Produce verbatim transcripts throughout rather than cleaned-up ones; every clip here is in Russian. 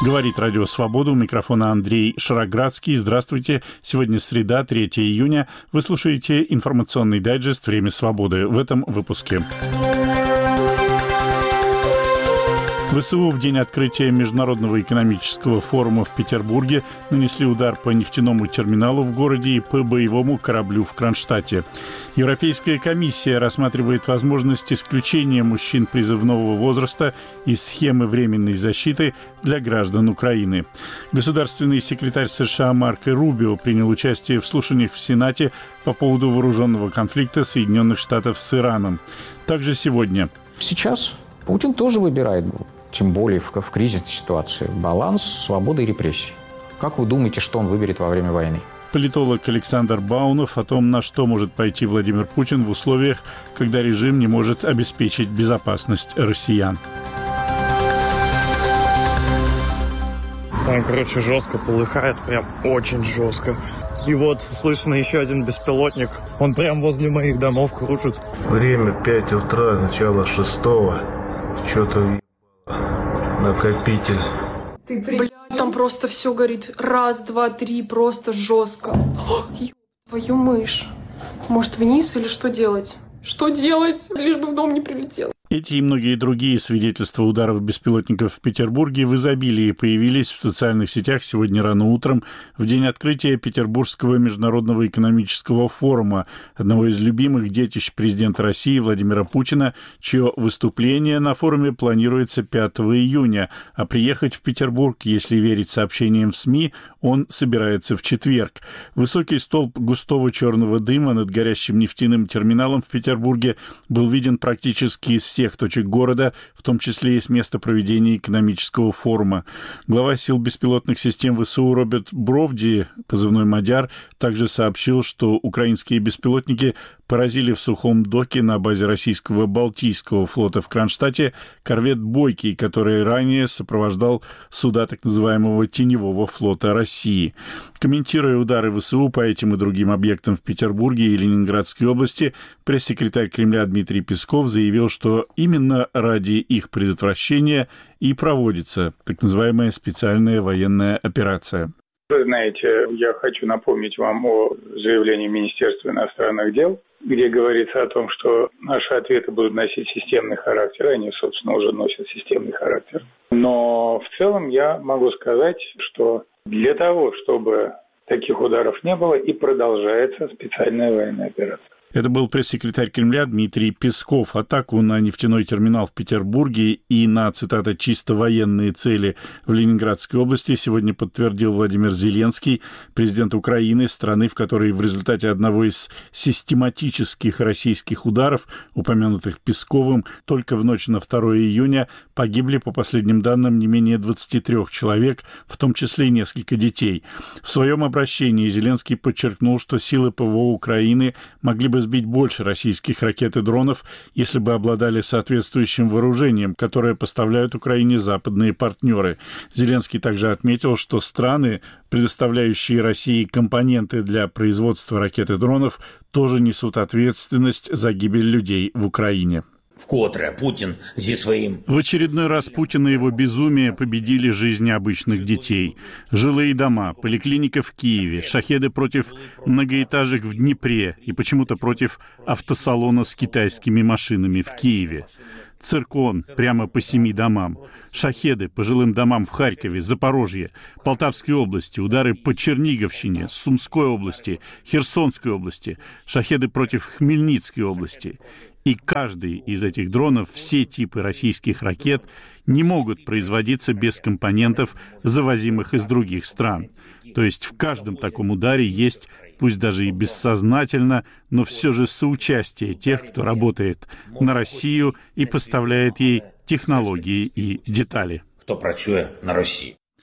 Говорит Радио Свобода, у микрофона Андрей Шароградский. Здравствуйте. Сегодня среда, третьего июня. Вы слушаете информационный дайджест «Время свободы» в этом выпуске. ВСУ в день открытия Международного экономического форума в Петербурге нанесли удар по нефтяному терминалу в городе и по боевому кораблю в Кронштадте. Европейская комиссия рассматривает возможность исключения мужчин призывного возраста из схемы временной защиты для граждан Украины. Государственный секретарь США Марко Рубио принял участие в слушаниях в Сенате по поводу вооруженного конфликта Соединенных Штатов с Ираном. Также сегодня. Сейчас Путин тоже выбирает, тем более в, в кризисной ситуации, баланс свободы и репрессий. Как вы думаете, что он выберет во время войны? Политолог Александр Баунов о том, на что может пойти Владимир Путин в условиях, когда режим не может обеспечить безопасность россиян. Там, короче, жестко полыхает, прям очень жестко. И вот слышно еще один беспилотник. Он прям возле моих домов кружит. Время пять утра, начало шестого. Что-то накопитель. Ты при... Там просто все горит. Раз, два, три, просто жестко. О, ё, твою мышь. Может, вниз или что делать? Что делать? Лишь бы в дом не прилетел. Эти и многие другие свидетельства ударов беспилотников в Петербурге в изобилии появились в социальных сетях сегодня рано утром, в день открытия Петербургского международного экономического форума, одного из любимых детищ президента России Владимира Путина, чье выступление на форуме планируется пятого июня, а приехать в Петербург, если верить сообщениям в СМИ, он собирается в четверг. Высокий столб густого черного дыма над горящим нефтяным терминалом в Петербурге был виден практически из всех точек города, в том числе и с места проведения экономического форума. Глава сил беспилотных систем ВСУ Роберт Бровди, позывной «Мадяр», также сообщил, что украинские беспилотники поразили в сухом доке на базе российского Балтийского флота в Кронштадте корвет «Бойкий», который ранее сопровождал суда так называемого Теневого флота России. Комментируя удары ВСУ по этим и другим объектам в Петербурге и Ленинградской области, пресс-секретарь Кремля Дмитрий Песков заявил, что именно ради их предотвращения и проводится так называемая специальная военная операция. Вы знаете, я хочу напомнить вам о заявлении Министерства иностранных дел, где говорится о том, что наши ответы будут носить системный характер. Они, собственно, уже носят системный характер. Но в целом я могу сказать, что для того, чтобы таких ударов не было, и продолжается специальная военная операция. Это был пресс-секретарь Кремля Дмитрий Песков. Атаку на нефтяной терминал в Петербурге и на, цитата, «чисто военные цели» в Ленинградской области сегодня подтвердил Владимир Зеленский, президент Украины, страны, в которой в результате одного из систематических российских ударов, упомянутых Песковым, только в ночь на второго июня погибли, по последним данным, не менее двадцати трёх человек, в том числе и несколько детей. В своем обращении Зеленский подчеркнул, что силы ПВО Украины могли бы сбить больше российских ракет и дронов, если бы обладали соответствующим вооружением, которое поставляют Украине западные партнеры. Зеленский также отметил, что страны, предоставляющие России компоненты для производства ракет и дронов, тоже несут ответственность за гибель людей в Украине. Вкотре Путин зі своим... В очередной раз Путин и его безумие победили жизни обычных детей. Жилые дома, поликлиника в Киеве, шахеды против многоэтажек в Днепре и почему-то против автосалона с китайскими машинами в Киеве. Циркон прямо по семи домам. Шахеды по жилым домам в Харькове, Запорожье, Полтавской области, удары по Черниговщине, Сумской области, Херсонской области, шахеды против Хмельницкой области. И каждый из этих дронов, все типы российских ракет, не могут производиться без компонентов, завозимых из других стран. То есть в каждом таком ударе есть, пусть даже и бессознательно, но все же соучастие тех, кто работает на Россию и поставляет ей технологии и детали. Кто працює на России.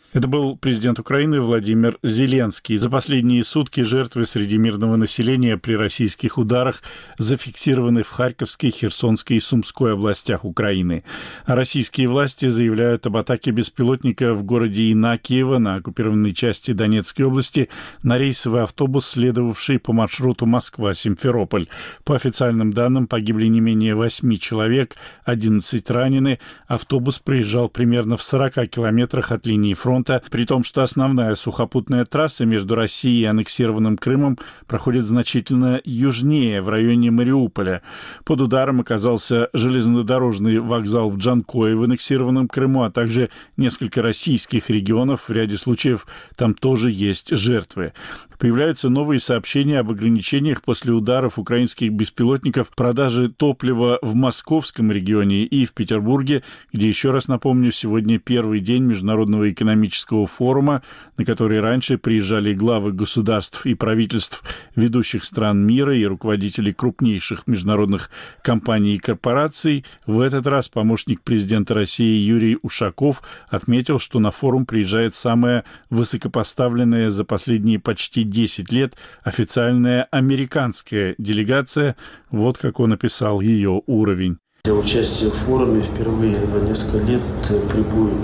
Это был президент Украины Владимир Зеленский. За последние сутки жертвы среди мирного населения при российских ударах зафиксированы в Харьковской, Херсонской и Сумской областях Украины. А российские власти заявляют об атаке беспилотника в городе Инакиево на оккупированной части Донецкой области на рейсовый автобус, следовавший по маршруту Москва-Симферополь. По официальным данным, погибли не менее восьми человек, одиннадцать ранены. Автобус проезжал примерно в сорока километрах от линии фронта, при том, что основная сухопутная трасса между Россией и аннексированным Крымом проходит значительно южнее, в районе Мариуполя. Под ударом оказался железнодорожный вокзал в Джанкое в аннексированном Крыму, а также несколько российских регионов. В ряде случаев там тоже есть жертвы. Появляются новые сообщения об ограничениях после ударов украинских беспилотников продажи топлива в московском регионе и в Петербурге, где, еще раз напомню, сегодня первый день Международного экономического форума, на который раньше приезжали главы государств и правительств ведущих стран мира и руководители крупнейших международных компаний и корпораций. В этот раз помощник президента России Юрий Ушаков отметил, что на форум приезжает самая высокопоставленная за последние почти десять лет официальная американская делегация. Вот как он описал ее уровень. Для участия в форуме впервые на несколько лет прибудет,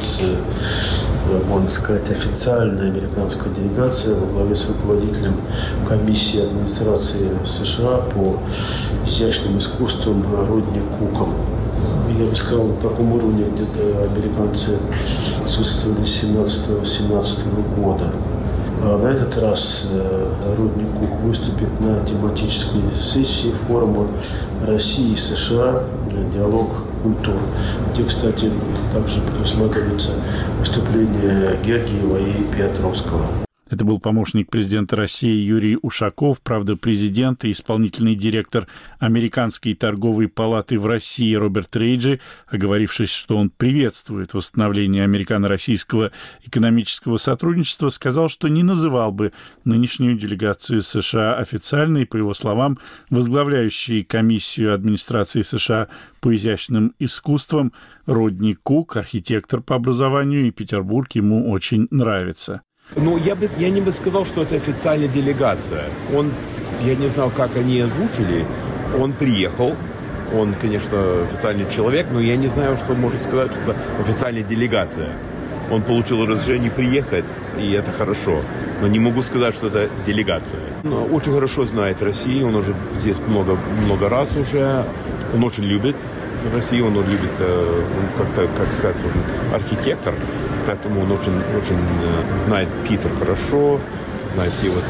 можно сказать, официальная американская делегация во главе с руководителем комиссии администрации США по изящным искусствам Родни Куком. Я бы сказал, на таком уровне где-то американцы отсутствовали с семнадцатого-восемнадцатого года. А на этот раз Родни Кук выступит на тематической сессии форума России и США «Диалог культур», где, кстати, также предусматривается выступление Гергиева и Петровского. Это был помощник президента России Юрий Ушаков, правда, президент и исполнительный директор Американской торговой палаты в России Роберт Рейджи, оговорившись, что он приветствует восстановление американо-российского экономического сотрудничества, сказал, что не называл бы нынешнюю делегацию США официальной. По его словам, возглавляющий комиссию администрации США по изящным искусствам Родни Кук, архитектор по образованию, и Петербург ему очень нравится. Ну, я бы, я не бы сказал, что это официальная делегация. Он, я не знал, как они озвучили, он приехал, он, конечно, официальный человек, но я не знаю, что может сказать, что это официальная делегация. Он получил разрешение приехать, и это хорошо. Но не могу сказать, что это делегация. Он очень хорошо знает Россию, он уже здесь много, много раз уже, он очень любит Россию, он любит, он как-то, как сказать, он архитектор. Поэтому он очень, очень знает Питер хорошо, знает все вот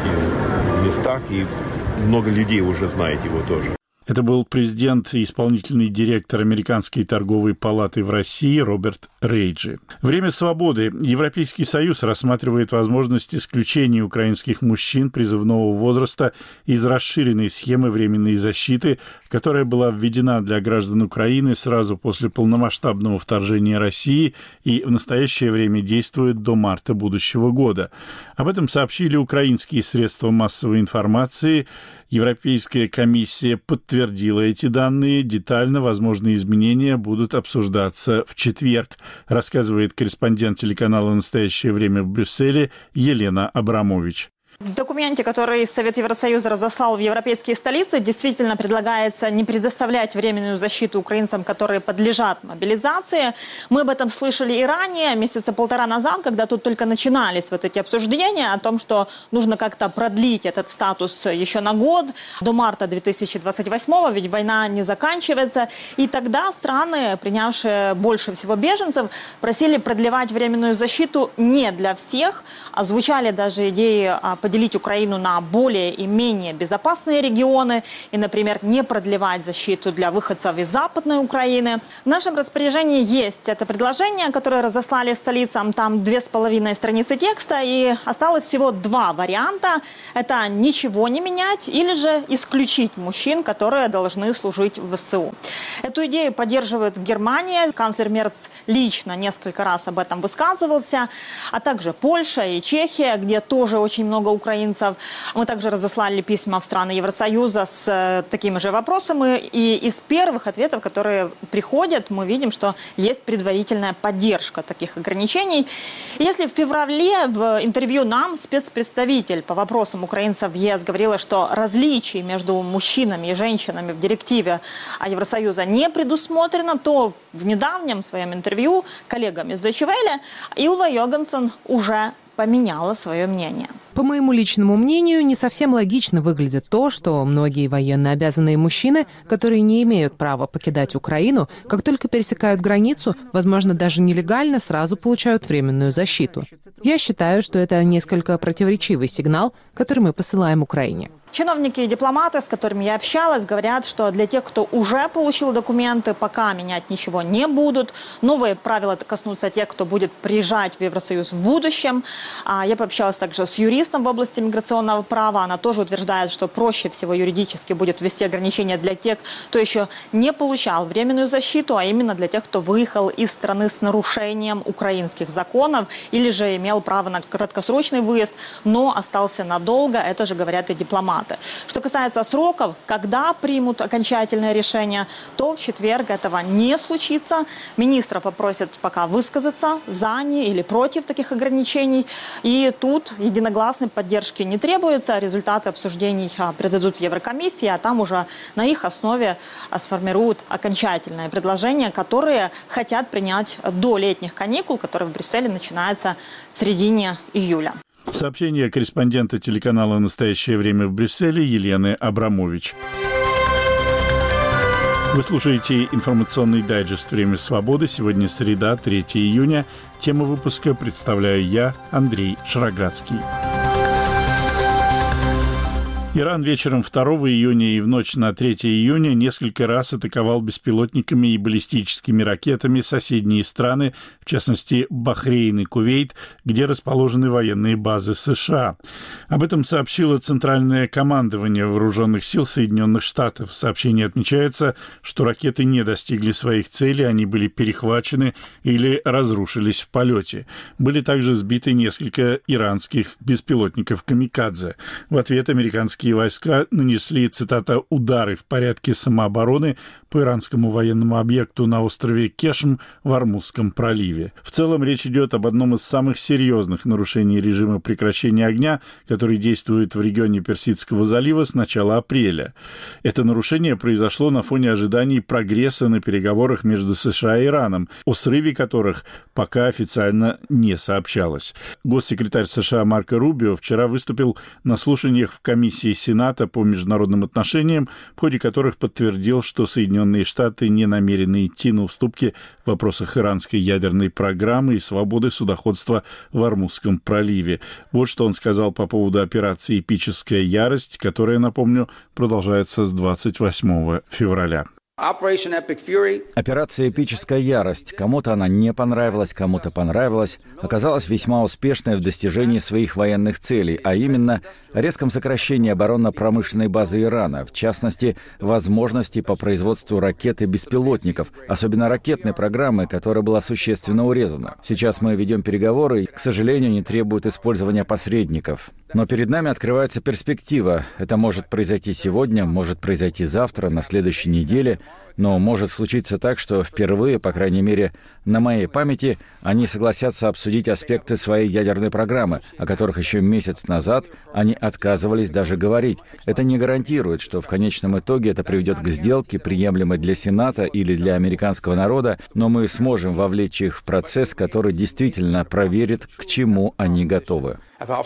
эти места, и много людей уже знает его тоже. Это был президент и исполнительный директор Американской торговой палаты в России Роберт Рейджи. Время свободы. Европейский Союз рассматривает возможность исключения украинских мужчин призывного возраста из расширенной схемы временной защиты, которая была введена для граждан Украины сразу после полномасштабного вторжения России и в настоящее время действует до марта будущего года. Об этом сообщили украинские средства массовой информации. Европейская комиссия подтвердила эти данные. Детально возможные изменения будут обсуждаться в четверг, рассказывает корреспондент телеканала «Настоящее время» в Брюсселе Елена Абрамович. В документе, который Совет Евросоюза разослал в европейские столицы, действительно предлагается не предоставлять временную защиту украинцам, которые подлежат мобилизации. Мы об этом слышали и ранее, месяца полтора назад, когда тут только начинались вот эти обсуждения о том, что нужно как-то продлить этот статус еще на год, до марта две тысячи двадцать восьмого, ведь война не заканчивается. И тогда страны, принявшие больше всего беженцев, просили продлевать временную защиту не для всех. Звучали даже идеи о поделить Украину на более и менее безопасные регионы и, например, не продлевать защиту для выходцев из Западной Украины. В нашем распоряжении есть это предложение, которое разослали столицам. Там две с половиной страницы текста, и осталось всего два варианта. Это ничего не менять или же исключить мужчин, которые должны служить в ВСУ. Эту идею поддерживает Германия. Канцлер Мерц лично несколько раз об этом высказывался, а также Польша и Чехия, где тоже очень много украинцев. Мы также разослали письма в страны Евросоюза с такими же вопросами. И из первых ответов, которые приходят, мы видим, что есть предварительная поддержка таких ограничений. Если в феврале в интервью нам спецпредставитель по вопросам украинцев в ЕС говорила, что различий между мужчинами и женщинами в директиве Евросоюза не предусмотрено, то в недавнем своем интервью коллегам из Deutsche Welle Ylva Johansson уже поменяла свое мнение. По моему личному мнению, не совсем логично выглядит то, что многие военно обязанные мужчины, которые не имеют права покидать Украину, как только пересекают границу, возможно, даже нелегально, сразу получают временную защиту. Я считаю, что это несколько противоречивый сигнал, который мы посылаем Украине. Чиновники и дипломаты, с которыми я общалась, говорят, что для тех, кто уже получил документы, пока менять ничего не будут. Новые правила коснутся тех, кто будет приезжать в Евросоюз в будущем. Я пообщалась также с юристом в области миграционного права. Она тоже утверждает, что проще всего юридически будет ввести ограничения для тех, кто еще не получал временную защиту, а именно для тех, кто выехал из страны с нарушением украинских законов или же имел право на краткосрочный выезд, но остался надолго. Это же говорят и дипломаты. Что касается сроков, когда примут окончательное решение, то в четверг этого не случится. Министра попросят пока высказаться за не или против таких ограничений. И тут единогласной поддержки не требуется. Результаты обсуждений передадут Еврокомиссии, а там уже на их основе сформируют окончательное предложение, которое хотят принять до летних каникул, которые в Брюсселе начинаются в середине июля. Сообщение корреспондента телеканала «Настоящее время» в Брюсселе Елены Абрамович. Вы слушаете информационный дайджест «Время свободы». Сегодня среда, третьего июня. Тему выпуска представляю я, Андрей Шароградский. Иран вечером второго июня и в ночь на третьего июня несколько раз атаковал беспилотниками и баллистическими ракетами соседние страны, в частности Бахрейн и Кувейт, где расположены военные базы США. Об этом сообщило Центральное командование Вооруженных сил Соединенных Штатов. В сообщении отмечается, что ракеты не достигли своих целей, они были перехвачены или разрушились в полете. Были также сбиты несколько иранских беспилотников «Камикадзе». В ответ американские войска нанесли, цитата, «удары в порядке самообороны по иранскому военному объекту на острове Кешм в Ормузском проливе». В целом речь идет об одном из самых серьезных нарушений режима прекращения огня, который действует в регионе Персидского залива с начала апреля. Это нарушение произошло на фоне ожиданий прогресса на переговорах между США и Ираном, о срыве которых пока официально не сообщалось. Госсекретарь США Марко Рубио вчера выступил на слушаниях в комиссии Сената по международным отношениям, в ходе которых подтвердил, что Соединенные Штаты не намерены идти на уступки в вопросах иранской ядерной программы и свободы судоходства в Ормузском проливе. Вот что он сказал по поводу операции «Эпическая ярость», которая, напомню, продолжается с двадцать восьмого февраля. Операция «Эпическая ярость». Кому-то она не понравилась, кому-то понравилась. Оказалась весьма успешной в достижении своих военных целей, а именно резком сокращении оборонно-промышленной базы Ирана, в частности, возможности по производству ракет и беспилотников, особенно ракетной программы, которая была существенно урезана. Сейчас мы ведем переговоры и, к сожалению, не требуют использования посредников. Но перед нами открывается перспектива. Это может произойти сегодня, может произойти завтра, на следующей неделе. Но может случиться так, что впервые, по крайней мере, на моей памяти, они согласятся обсудить аспекты своей ядерной программы, о которых еще месяц назад они отказывались даже говорить. Это не гарантирует, что в конечном итоге это приведет к сделке, приемлемой для Сената или для американского народа, но мы сможем вовлечь их в процесс, который действительно проверит, к чему они готовы.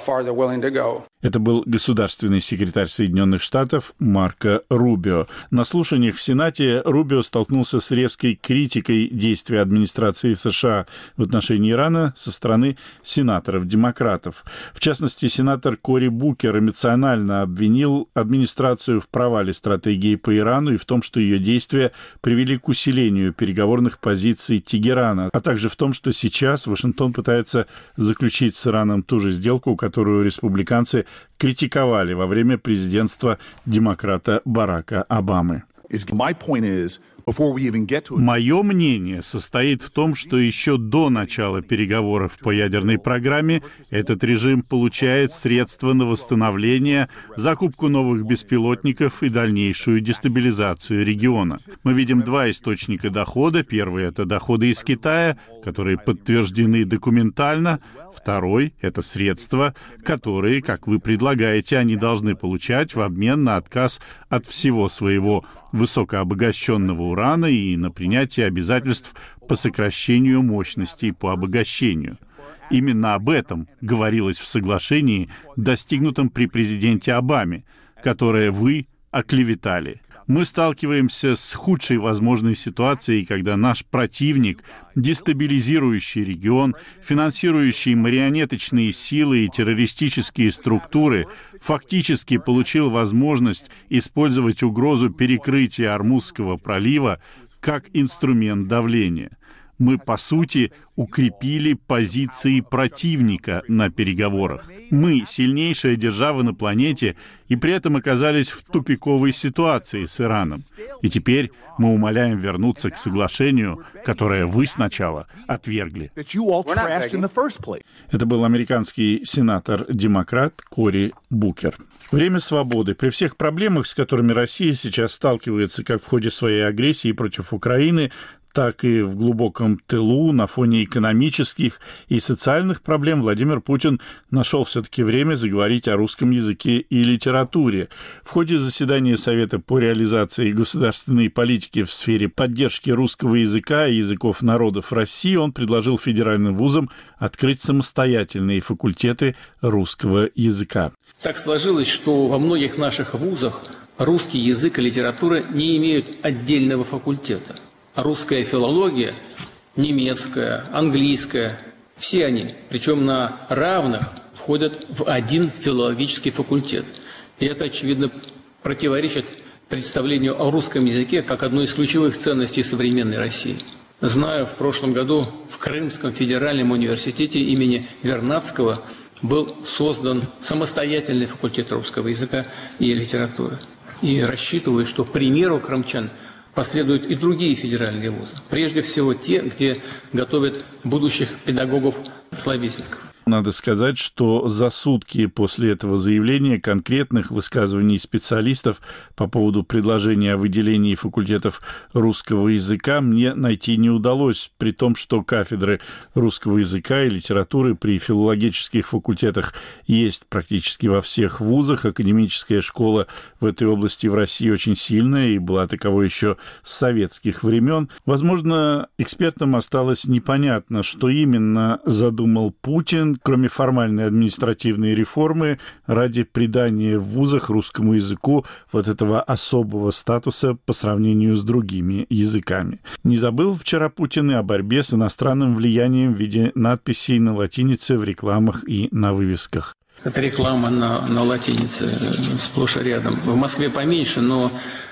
Это был государственный секретарь Соединенных Штатов Марко Рубио. На слушаниях в Сенате Рубио столкнулся с резкой критикой действий администрации США в отношении Ирана со стороны сенаторов-демократов. В частности, сенатор Кори Букер эмоционально обвинил администрацию в провале стратегии по Ирану и в том, что ее действия привели к усилению переговорных позиций Тегерана, а также в том, что сейчас Вашингтон пытается заключить с Ираном ту же сделку, которую республиканцы критиковали во время президентства демократа Барака Обамы. Мое мнение состоит в том, что еще до начала переговоров по ядерной программе этот режим получает средства на восстановление, закупку новых беспилотников и дальнейшую дестабилизацию региона. Мы видим два источника дохода. Первый — это доходы из Китая, которые подтверждены документально. Второй — это средства, которые, как вы предлагаете, они должны получать в обмен на отказ от всего своего высокообогащенного урана и на принятие обязательств по сокращению мощностей по обогащению. Именно об этом говорилось в соглашении, достигнутом при президенте Обаме, которое вы оклеветали. Мы сталкиваемся с худшей возможной ситуацией, когда наш противник, дестабилизирующий регион, финансирующий марионеточные силы и террористические структуры, фактически получил возможность использовать угрозу перекрытия Ормузского пролива как инструмент давления. Мы, по сути, укрепили позиции противника на переговорах. Мы — сильнейшая держава на планете, и при этом оказались в тупиковой ситуации с Ираном. И теперь мы умоляем вернуться к соглашению, которое вы сначала отвергли. Это был американский сенатор-демократ Кори Букер. Время свободы. При всех проблемах, с которыми Россия сейчас сталкивается как в ходе своей агрессии против Украины, так и в глубоком тылу, на фоне экономических и социальных проблем, Владимир Путин нашел все-таки время заговорить о русском языке и литературе. В ходе заседания Совета по реализации государственной политики в сфере поддержки русского языка и языков народов России он предложил федеральным вузам открыть самостоятельные факультеты русского языка. Так сложилось, что во многих наших вузах русский язык и литература не имеют отдельного факультета. Русская филология, немецкая, английская, все они, причем на равных, входят в один филологический факультет. И это, очевидно, противоречит представлению о русском языке как одной из ключевых ценностей современной России. Знаю, в прошлом году в Крымском федеральном университете имени Вернадского был создан самостоятельный факультет русского языка и литературы. И рассчитываю, что к примеру крымчан последуют и другие федеральные вузы. Прежде всего те, где готовят будущих педагогов-словесников. Надо сказать, что за сутки после этого заявления конкретных высказываний специалистов по поводу предложения о выделении факультетов русского языка мне найти не удалось, при том, что кафедры русского языка и литературы при филологических факультетах есть практически во всех вузах. Академическая школа в этой области в России очень сильная и была таковой еще с советских времен. Возможно, экспертам осталось непонятно, что именно задумал Путин, кроме формальной административной реформы, ради придания в вузах русскому языку вот этого особого статуса по сравнению с другими языками. Не забыл вчера Путин и о борьбе с иностранным влиянием в виде надписей на латинице в рекламах и на вывесках. Это реклама на, на латинице сплошь и рядом. В Москве поменьше, но...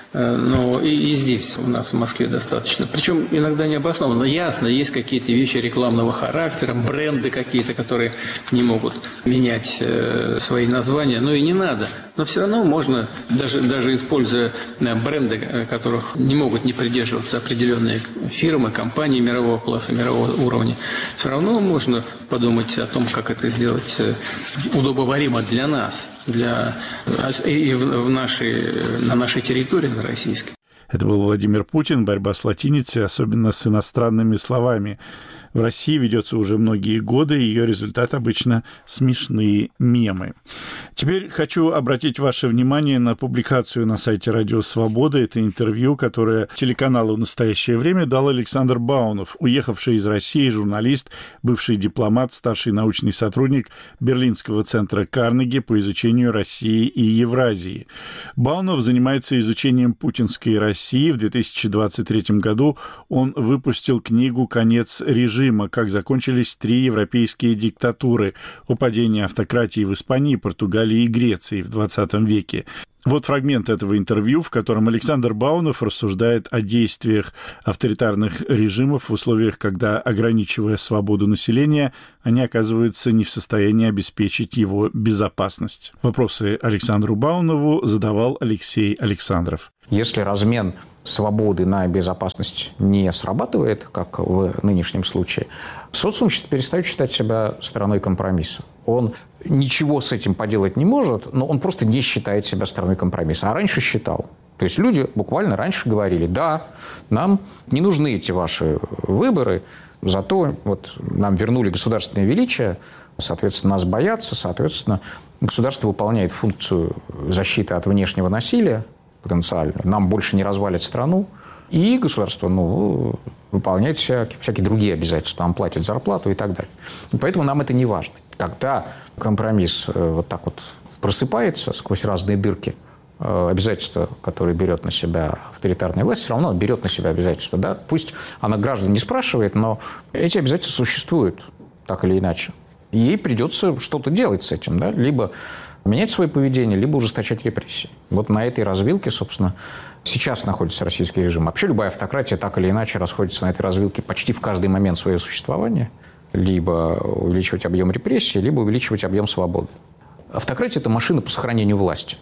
Но и, и здесь у нас в Москве достаточно. Причем иногда необоснованно. Ясно, есть какие-то вещи рекламного характера, бренды какие-то, которые не могут менять э, свои названия. Но и не надо. Но все равно можно, даже, даже используя бренды, которых не могут не придерживаться определенные фирмы, компании мирового класса, мирового уровня, все равно можно подумать о том, как это сделать удобоваримо для нас, для, и в, в нашей, на нашей территории, на российской. Это был Владимир Путин. Борьба с латиницей, особенно с иностранными словами, в России ведется уже многие годы, и ее результат обычно смешные мемы. Теперь хочу обратить ваше внимание на публикацию на сайте Радио Свобода. Это интервью, которое телеканалу «Настоящее время» дал Александр Баунов, уехавший из России журналист, бывший дипломат, старший научный сотрудник Берлинского центра Карнеги по изучению России и Евразии. Баунов занимается изучением путинской России. В две тысячи двадцать третьем году он выпустил книгу «Конец режима. Как закончились три европейские диктатуры о падении автократии в Испании, Португалии и Греции в двадцатом веке». Вот фрагмент этого интервью, в котором Александр Баунов рассуждает о действиях авторитарных режимов в условиях, когда, ограничивая свободу населения, они оказываются не в состоянии обеспечить его безопасность. Вопросы Александру Баунову задавал Алексей Александров. Если размен свободы на безопасность не срабатывает, как в нынешнем случае, социум перестает считать себя стороной компромисса. Он ничего с этим поделать не может, но он просто не считает себя стороной компромисса. А раньше считал. То есть люди буквально раньше говорили: да, нам не нужны эти ваши выборы, зато вот нам вернули государственное величие, соответственно, нас боятся, соответственно, государство выполняет функцию защиты от внешнего насилия потенциально, нам больше не развалит страну, и государство ну, выполняет всякие, всякие другие обязательства, нам платит зарплату и так далее. И поэтому нам это не важно. Когда компромисс вот так вот просыпается сквозь разные дырки, обязательства, которые берет на себя авторитарная власть, все равно берет на себя обязательства. Да? Пусть она граждан не спрашивает, но эти обязательства существуют так или иначе. И ей придется что-то делать с этим. Да? Либо менять свое поведение, либо ужесточать репрессии. Вот на этой развилке, собственно, сейчас находится российский режим. Вообще любая автократия так или иначе расходится на этой развилке почти в каждый момент своего существования. Либо увеличивать объем репрессий, либо увеличивать объем свободы. Автократия – это машина по сохранению власти.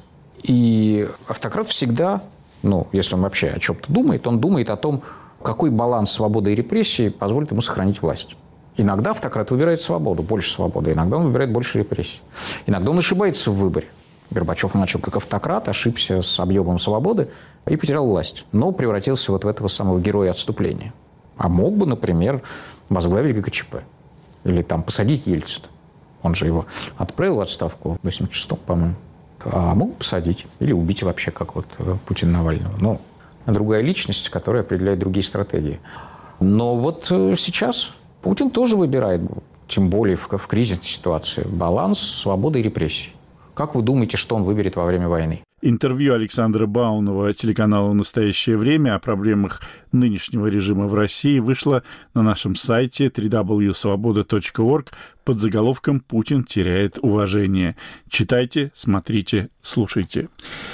И автократ всегда, ну, если он вообще о чем-то думает, он думает о том, какой баланс свободы и репрессий позволит ему сохранить власть. Иногда автократ выбирает свободу, больше свободы, иногда он выбирает больше репрессий. Иногда он ошибается в выборе. Горбачев начал как автократ, ошибся с объемом свободы и потерял власть, но превратился вот в этого самого героя отступления. А мог бы, например, возглавить ГКЧП или там посадить Ельцина. Он же его отправил в отставку в восемьдесят шестом, по-моему. А мог посадить или убить вообще, как вот Путин Навального. Но другая личность, которая определяет другие стратегии. Но вот сейчас Путин тоже выбирает, тем более в, в кризисной ситуации, баланс свободы и репрессий. Как вы думаете, что он выберет во время войны? Интервью Александра Баунова телеканалу «Настоящее время» о проблемах нынешнего режима в России вышло на нашем сайте дабл ю дабл ю дабл ю точка свобода точка орг под заголовком «Путин теряет уважение». Читайте, смотрите, слушайте.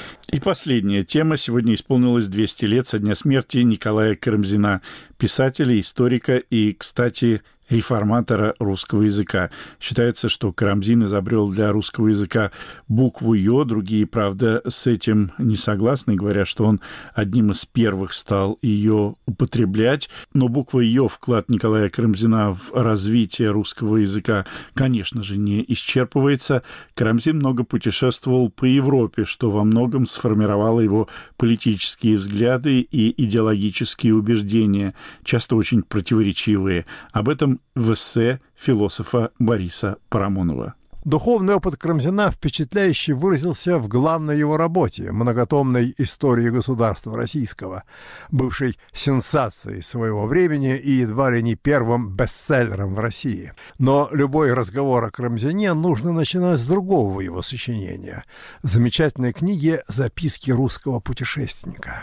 И последняя тема. Сегодня исполнилось двести лет со дня смерти Николая Карамзина, писателя, историка и, кстати, реформатора русского языка. Считается, что Карамзин изобрел для русского языка букву «ё». Другие, правда, с этим не согласны, говорят, что он одним из первых стал ее употреблять. Но буква «ё», вклад Николая Карамзина в развитие русского языка, конечно же, не исчерпывается. Карамзин много путешествовал по Европе, что во многом сформировало его политические взгляды и идеологические убеждения, часто очень противоречивые. Об этом в эссе философа Бориса Парамонова. Духовный опыт Карамзина впечатляюще выразился в главной его работе «Многотомной истории государства российского», бывшей сенсацией своего времени и едва ли не первым бестселлером в России. Но любой разговор о Карамзине нужно начинать с другого его сочинения – замечательной книги «Записки русского путешественника».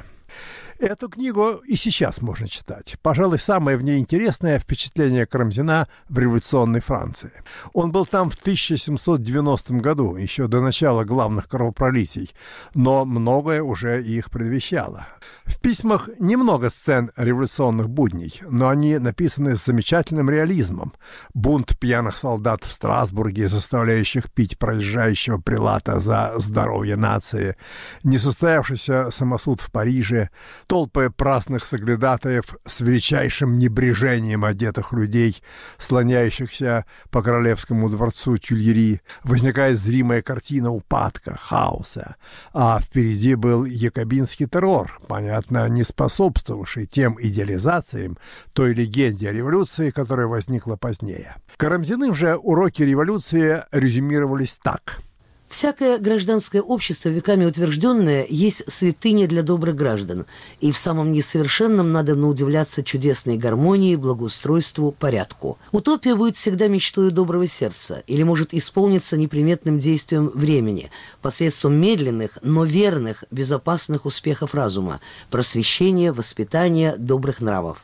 Эту книгу и сейчас можно читать. Пожалуй, самое в ней интересное впечатление Карамзина в революционной Франции. Он был там в тысяча семьсот девяностом году, еще до начала главных кровопролитий, но многое уже их предвещало. В письмах немного сцен революционных будней, но они написаны с замечательным реализмом. Бунт пьяных солдат в Страсбурге, заставляющих пить проезжающего прилата за здоровье нации, несостоявшийся самосуд в Париже, толпы праздных соглядатаев с величайшим небрежением одетых людей, слоняющихся по королевскому дворцу Тюильри, возникает зримая картина упадка, хаоса. А впереди был якобинский террор, понятно, не способствовавший тем идеализациям той легенде о революции, которая возникла позднее. Карамзиным же уроки революции резюмировались так. Всякое гражданское общество, веками утвержденное, есть святыня для добрых граждан, и в самом несовершенном надо удивляться чудесной гармонии, благоустройству, порядку. Утопия будет всегда мечтой доброго сердца или может исполниться неприметным действием времени, посредством медленных, но верных, безопасных успехов разума, просвещения, воспитания, добрых нравов.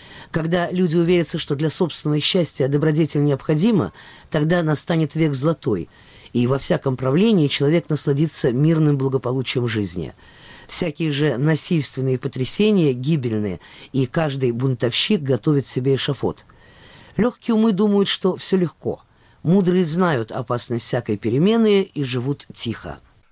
Когда люди уверятся, что для собственного счастья добродетель необходима, тогда настанет век золотой, и во всяком правлении человек насладится мирным благополучием жизни. Всякие же насильственные потрясения гибельны, и каждый бунтовщик готовит себе эшафот. Легкие умы думают, что все легко. Мудрые знают опасность всякой перемены и живут тихо.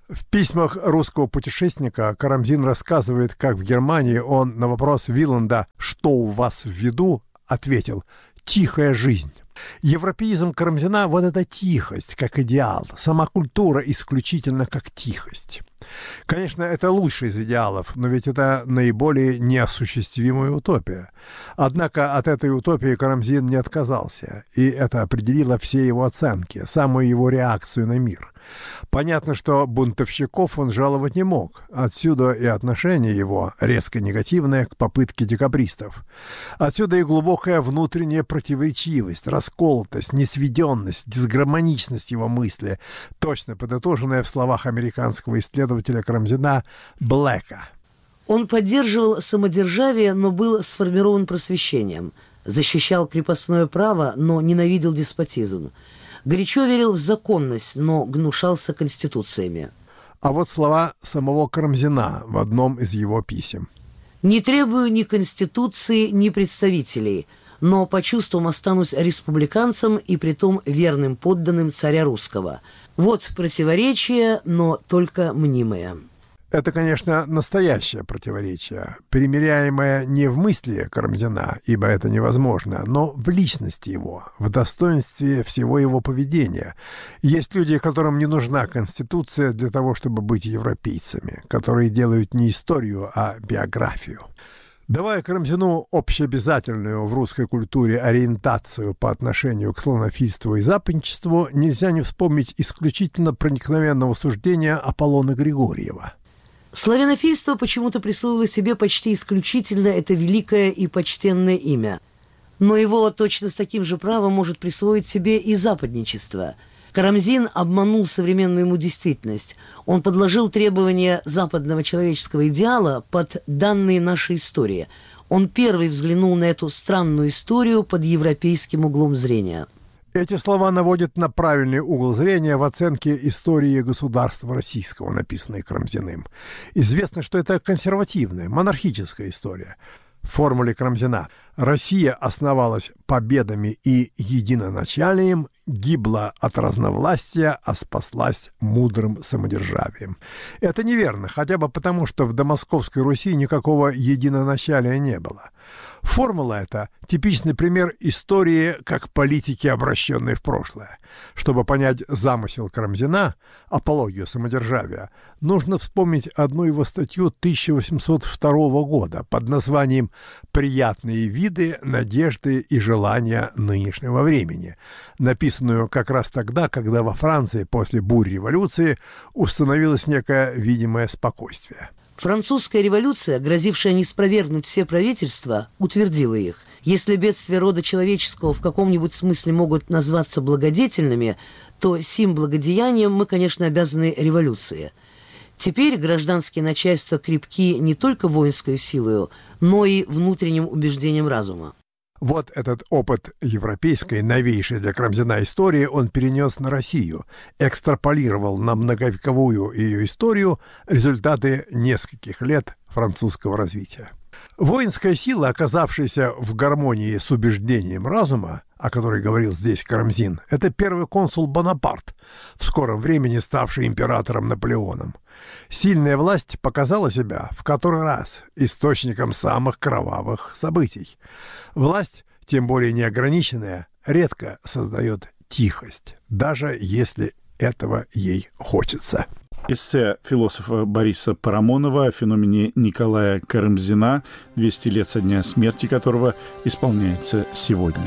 В письмах русского путешественника Карамзин рассказывает, как в Германии он на вопрос Виланда «Что у вас в виду?» ответил «Тихая жизнь». Европеизм Карамзина – вот эта тихость, как идеал, сама культура исключительно как тихость. Конечно, это лучший из идеалов, но ведь это наиболее неосуществимая утопия. Однако от этой утопии Карамзин не отказался, и это определило все его оценки, самую его реакцию на мир. Понятно, что бунтовщиков он жаловать не мог, отсюда и отношение его резко негативное к попытке декабристов. Отсюда и глубокая внутренняя противоречивость, расколотость, несведенность, дисгармоничность его мысли, точно подытоженная в словах американского исследователя Карамзина Блэка. Он поддерживал самодержавие, но был сформирован просвещением, защищал крепостное право, но ненавидел деспотизм. Горячо верил в законность, но гнушался конституциями. А вот слова самого Карамзина в одном из его писем. «Не требую ни конституции, ни представителей, но по чувствам останусь республиканцем и притом верным подданным царя русского. Вот противоречие, но только мнимое». Это, конечно, настоящее противоречие, примиряемое не в мысли Карамзина, ибо это невозможно, но в личности его, в достоинстве всего его поведения. Есть люди, которым не нужна Конституция для того, чтобы быть европейцами, которые делают не историю, а биографию. Давая Карамзину общеобязательную в русской культуре ориентацию по отношению к славянофильству и западничеству, нельзя не вспомнить исключительно проникновенного суждения Аполлона Григорьева. Славянофильство почему-то присвоило себе почти исключительно это великое и почтенное имя. Но его точно с таким же правом может присвоить себе и западничество. Карамзин обманул современную ему действительность. Он подложил требования западного человеческого идеала под данные нашей истории. Он первый взглянул на эту странную историю под европейским углом зрения. Эти слова наводят на правильный угол зрения в оценке истории государства российского, написанной Карамзиным. Известно, что это консервативная, монархическая история. В формуле Карамзина Россия основалась победами и единоначалием, гибла от разновластия, а спаслась мудрым самодержавием. Это неверно, хотя бы потому, что в домосковской Руси никакого единоначалия не было. Формула эта – типичный пример истории как политики, обращенной в прошлое. Чтобы понять замысел Карамзина, апологию самодержавия, нужно вспомнить одну его статью тысяча восемьсот второго года под названием «Приятные виды, надежды и желания нынешнего времени», написанную как раз тогда, когда во Франции после бурь революции установилось некое видимое спокойствие. Французская революция, грозившая неспровергнуть все правительства, утвердила их. Если бедствия рода человеческого в каком-нибудь смысле могут назваться благодетельными, то сим благодеянием мы, конечно, обязаны революции. Теперь гражданские начальства крепки не только воинской силою, но и внутренним убеждением разума. Вот этот опыт европейской, новейшей для Карамзина истории он перенес на Россию, экстраполировал на многовековую ее историю результаты нескольких лет французского развития. Воинская сила, оказавшаяся в гармонии с убеждением разума, о которой говорил здесь Карамзин, это первый консул Бонапарт, в скором времени ставший императором Наполеоном. Сильная власть показала себя в который раз источником самых кровавых событий. Власть, тем более неограниченная, редко создает тихость, даже если этого ей хочется. Эссе философа Бориса Парамонова о феномене Николая Карамзина, двести лет со дня смерти которого исполняется сегодня.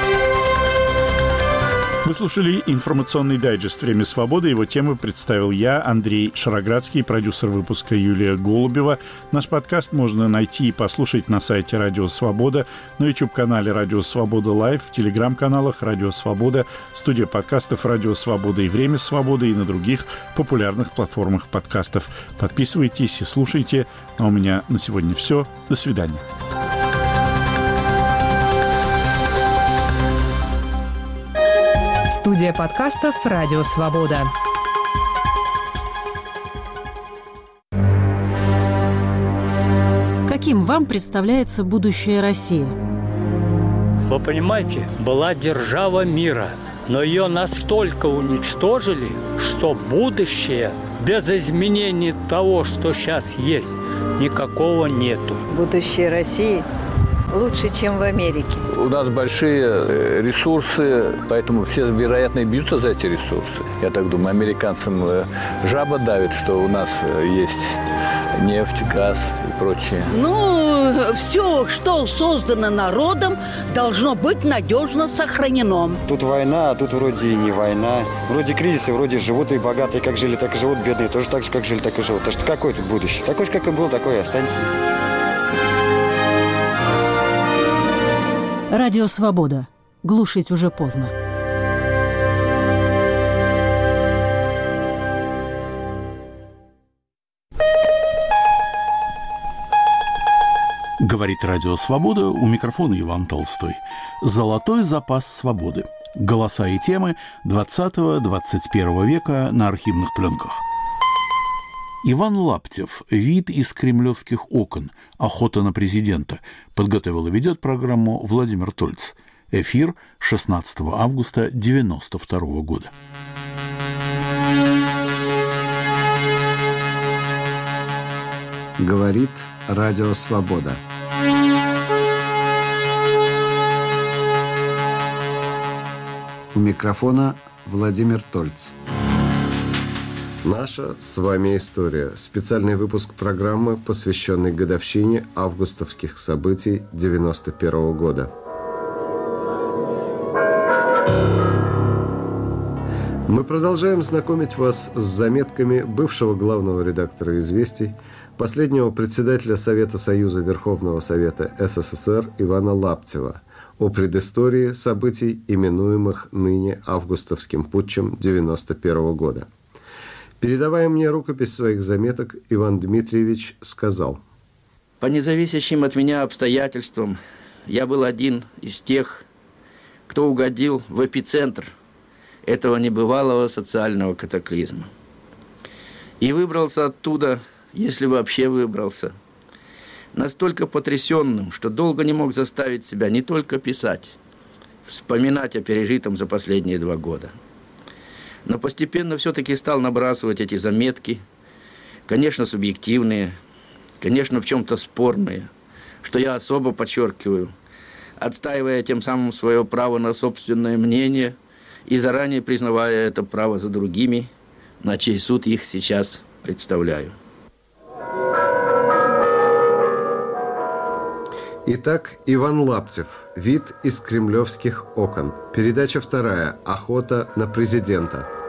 Вы слушали информационный дайджест «Время свободы». Его темы представил я, Андрей Шароградский, продюсер выпуска Юлия Голубева. Наш подкаст можно найти и послушать на сайте «Радио Свобода», на YouTube-канале «Радио Свобода Лайв», в телеграм-каналах «Радио Свобода», студия подкастов «Радио Свобода» и «Время свободы» и на других популярных платформах подкастов. Подписывайтесь и слушайте. А у меня на сегодня все. До свидания. Студия подкастов «Радио Свобода». Каким вам представляется будущее России? Вы понимаете, была держава мира, но ее настолько уничтожили, что будущее без изменений того, что сейчас есть, никакого нету. Будущее России лучше, чем в Америке. У нас большие ресурсы, поэтому все, вероятно, и бьются за эти ресурсы. Я так думаю, американцам жаба давит, что у нас есть нефть, газ и прочее. Ну, все, что создано народом, должно быть надежно сохранено. Тут война, а тут вроде и не война. Вроде кризисы, вроде живут и богатые как жили, так и живут, бедные тоже так же, как жили, так и живут. Так что какое тут будущее? Такое же, как и был, такое и останется. Радио «Свобода». Глушить уже поздно. Говорит Радио «Свобода», у микрофона Иван Толстой. Золотой запас свободы. Голоса и темы двадцатого-двадцать первого века на архивных пленках. Иван Лаптев. Вид из кремлевских окон. Охота на президента. Подготовил и ведет программу Владимир Тольц. Эфир шестнадцатого августа девяносто второго года. Говорит Радио «Свобода». У микрофона Владимир Тольц. Наша с вами история. Специальный выпуск программы, посвященный годовщине августовских событий девяносто первого года. Мы продолжаем знакомить вас с заметками бывшего главного редактора «Известий», последнего председателя Совета Союза Верховного Совета СССР Ивана Лаптева о предыстории событий, именуемых ныне августовским путчем девяносто первого года. Передавая мне рукопись своих заметок, Иван Дмитриевич сказал: «По независящим от меня обстоятельствам я был один из тех, кто угодил в эпицентр этого небывалого социального катаклизма. И выбрался оттуда, если вообще выбрался, настолько потрясенным, что долго не мог заставить себя не только писать, вспоминать о пережитом за последние два года. Но постепенно все-таки стал набрасывать эти заметки, конечно, субъективные, конечно, в чем-то спорные, что я особо подчеркиваю, отстаивая тем самым свое право на собственное мнение и заранее признавая это право за другими, на чей суд их сейчас представляю». Итак, Иван Лаптев. Вид из кремлевских окон. Передача вторая. Охота на президента.